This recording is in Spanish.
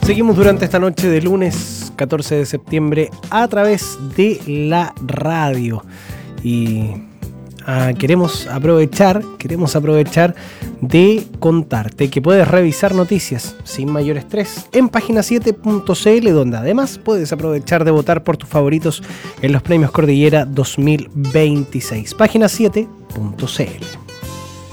Seguimos durante esta noche de lunes 14 de septiembre a través de la radio y queremos aprovechar de contarte que puedes revisar noticias sin mayor estrés en página7.cl, donde además puedes aprovechar de votar por tus favoritos en los premios Cordillera 2026. Página7.cl.